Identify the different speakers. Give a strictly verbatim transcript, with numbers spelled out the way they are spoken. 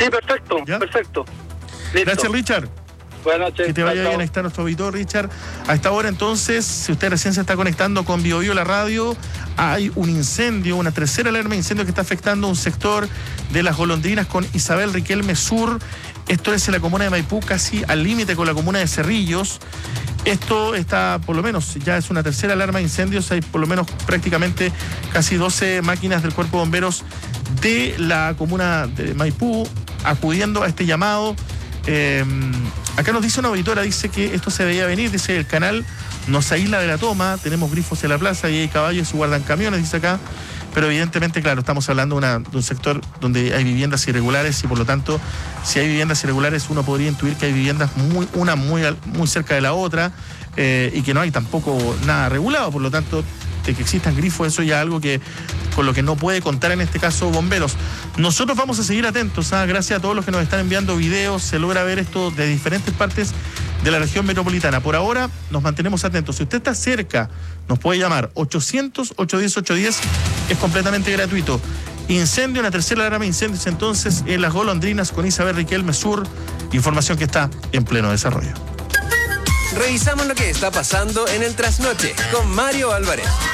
Speaker 1: Sí, perfecto,
Speaker 2: ¿Ya?
Speaker 1: perfecto. Listo.
Speaker 2: Gracias, Richard.
Speaker 1: Buenas noches.
Speaker 2: Que te vaya
Speaker 1: Chao,
Speaker 2: bien,
Speaker 1: chao.
Speaker 2: ahí está nuestro auditor, Richard. A esta hora, entonces, si usted recién se está conectando con Bio Bio, la radio, hay un incendio, una tercera alarma de incendio que está afectando un sector de Las Golondrinas con Isabel Riquelme Sur. Esto es en la comuna de Maipú, casi al límite con la comuna de Cerrillos. Esto está, por lo menos, ya es una tercera alarma de incendios. Hay por lo menos prácticamente casi doce máquinas del Cuerpo de Bomberos de la comuna de Maipú acudiendo a este llamado. Eh, acá nos dice una auditora, dice que esto se veía venir, dice el canal nos aísla de la toma, tenemos grifos en la plaza y hay caballos y guardan camiones, dice acá, pero evidentemente, claro, estamos hablando de, una, de un sector donde hay viviendas irregulares y por lo tanto, si hay viviendas irregulares, uno podría intuir que hay viviendas muy, una muy, muy cerca de la otra eh, y que no hay tampoco nada regulado, por lo tanto, de que existan grifos, eso ya es algo que con lo que no puede contar en este caso bomberos. Nosotros vamos a seguir atentos, ¿eh? Gracias a todos los que nos están enviando videos, se logra ver esto de diferentes partes de la región metropolitana. Por ahora nos mantenemos atentos. Si usted está cerca, nos puede llamar ochocientos, ochocientos diez, ochocientos diez, es completamente gratuito. Incendio, una tercera alarma de incendios entonces en Las Golondrinas con Isabel Riquelme Sur, información que está en pleno desarrollo.
Speaker 3: Revisamos lo que está pasando en el trasnoche con Mario Álvarez.